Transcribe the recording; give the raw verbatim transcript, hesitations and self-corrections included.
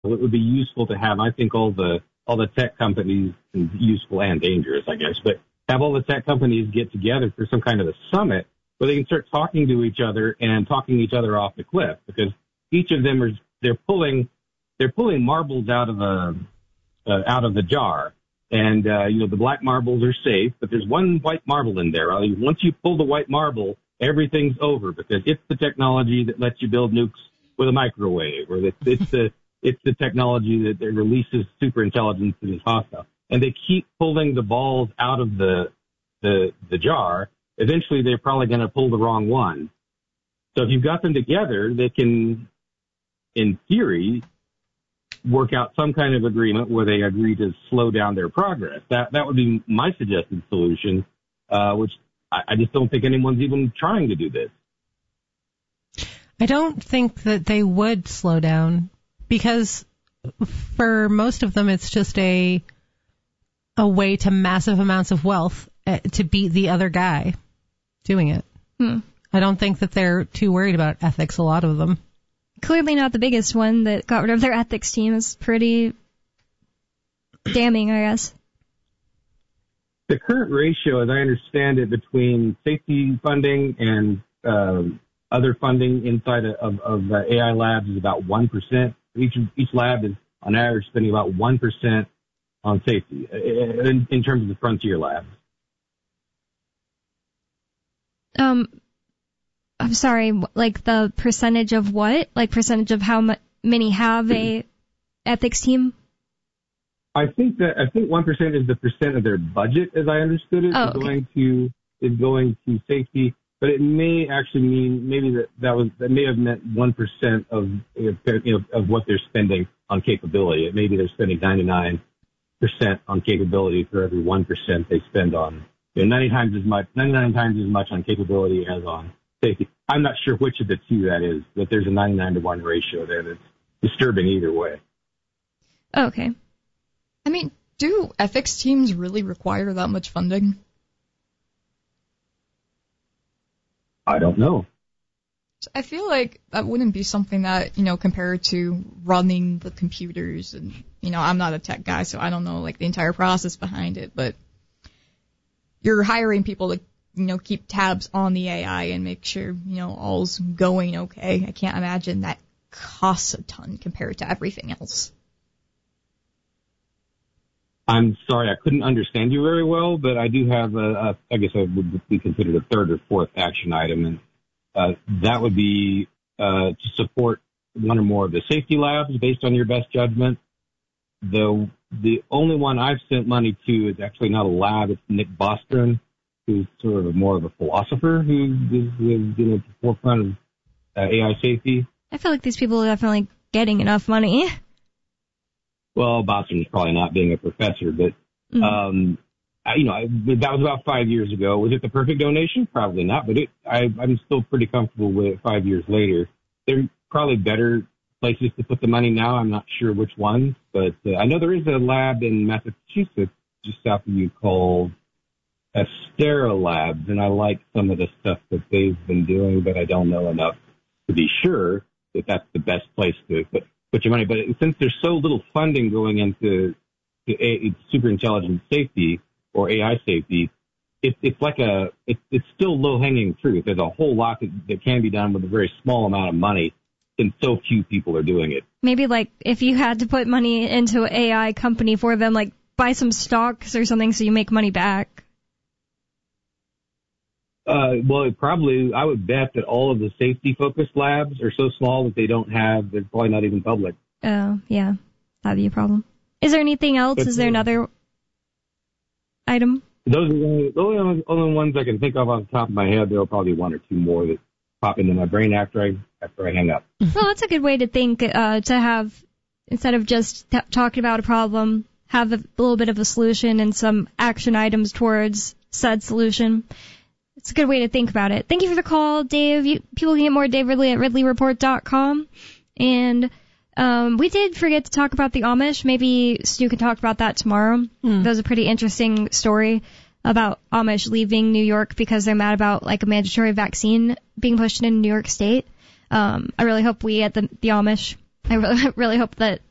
it would be useful to have, I think, all the all the tech companies, useful and dangerous, I guess, but have all the tech companies get together for some kind of a summit where they can start talking to each other and talking each other off the cliff, because each of them are they're pulling they're pulling marbles out of a uh, out of the jar, and uh, you know the black marbles are safe, but there's one white marble in there. Once you pull the white marble, everything's over, because it's the technology that lets you build nukes with a microwave, or it's, it's the it's the technology that, that releases super intelligence that is hostile. And they keep pulling the balls out of the the the jar. Eventually, they're probably going to pull the wrong one. So if you've got them together, they can, in theory, work out some kind of agreement where they agree to slow down their progress. That that would be my suggested solution, uh, which I, I just don't think anyone's even trying to do this. I don't think that they would slow down, because for most of them it's just a a way to massive amounts of wealth uh, to beat the other guy doing it. Hmm. I don't think that they're too worried about ethics, a lot of them. Clearly not the biggest one that got rid of their ethics team. Is pretty damning, I guess. The current ratio, as I understand it, between safety funding and um, other funding inside of, of uh, A I labs is about one percent. Each each lab is, on average, spending about one percent on safety in, in terms of the frontier labs. Um, I'm sorry, like the percentage of what? Like percentage of how mu- many have a ethics team? I think that I think one percent is the percent of their budget, as I understood it, oh, is okay. going to is going to safety. But it may actually mean maybe that that was that may have meant one percent of you know of what they're spending on capability. It maybe they're spending ninety-nine percent on capability for every one percent they spend on you know ninety times as much ninety-nine times as much on capability as on safety. I'm not sure which of the two that is, but there's a ninety-nine to one ratio there that's disturbing either way. Okay. I mean, do ethics teams really require that much funding? I don't know. I feel like that wouldn't be something that, you know, compared to running the computers and, you know, I'm not a tech guy, so I don't know, like, the entire process behind it, but you're hiring people to, you know, keep tabs on the A I and make sure, you know, all's going okay. I can't imagine that costs a ton compared to everything else. I'm sorry, I couldn't understand you very well, but I do have, a, a, I guess I would be considered a third or fourth action item, and uh, that would be uh, to support one or more of the safety labs based on your best judgment. The the only one I've sent money to is actually not a lab, it's Nick Bostrom, who's sort of more of a philosopher who is, is you know, at the forefront of uh, A I safety. I feel like these people are definitely getting enough money. Well, Boston's probably not being a professor, but, mm-hmm. um, I, you know, I, that was about five years ago. Was it the perfect donation? Probably not, but it, I, I'm still pretty comfortable with it five years later. There are probably better places to put the money now. I'm not sure which ones, but uh, I know there is a lab in Massachusetts just south of you called Astera Labs, and I like some of the stuff that they've been doing, but I don't know enough to be sure that that's the best place to put put your money. But since there's so little funding going into to a, super intelligence safety or A I safety, it, it's like a it, it's still low-hanging fruit. There's a whole lot that, that can be done with a very small amount of money, and so few people are doing it. Maybe like if you had to put money into an A I company for them, like buy some stocks or something so you make money back. Uh, well, it probably, I would bet that all of the safety-focused labs are so small that they don't have, they're probably not even public. Oh, yeah. That'd be a problem. Is there anything else? But, Is there another item? Those are the only, the only, only ones I can think of on the top of my head. There will probably be one or two more that pop into my brain after I after I hang up. Well, that's a good way to think, uh, to have, instead of just t- talking about a problem, have a little bit of a solution and some action items towards said solution. It's a good way to think about it. Thank you for the call, Dave. You, people can get more at Dave Ridley at ridley report dot com. And um, we did forget to talk about the Amish. Maybe Stu can talk about that tomorrow. Mm. That was a pretty interesting story about Amish leaving New York because they're mad about like a mandatory vaccine being pushed in New York State. Um, I really hope we at the, the Amish, I really, really hope that